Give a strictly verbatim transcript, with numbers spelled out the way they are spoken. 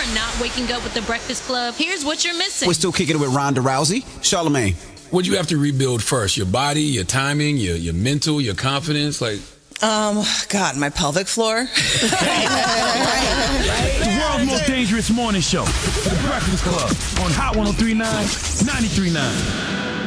are not waking up with the Breakfast Club, here's what you're missing. We're still kicking it with Ronda Rousey, Charlamagne. What do you have to rebuild first? Your body, your timing, your your mental, your confidence? Like, um, God, my pelvic floor. right, right. The world's most dangerous morning show, The Breakfast Club, on Hot one oh three point nine, ninety-three point nine.